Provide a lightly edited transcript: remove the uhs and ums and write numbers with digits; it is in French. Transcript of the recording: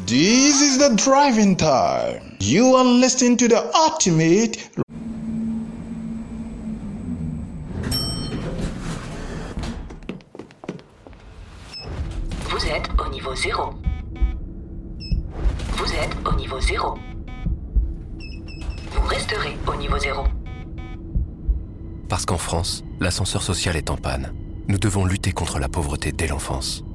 This is the driving time. You are listening to the ultimate. Vous êtes au niveau 0. Vous êtes au niveau 0. Vous resterez au niveau 0. Parce qu'en France, l'ascenseur social est en panne. Nous devons lutter contre la pauvreté dès l'enfance.